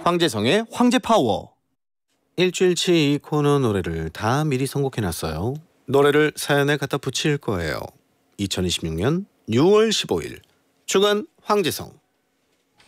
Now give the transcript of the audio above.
황재성의 황제파워. 일주일치 이 코너 노래를 다 미리 선곡해놨어요. 노래를 사연에 갖다 붙일 거예요. 2026년 6월 15일 주간 황재성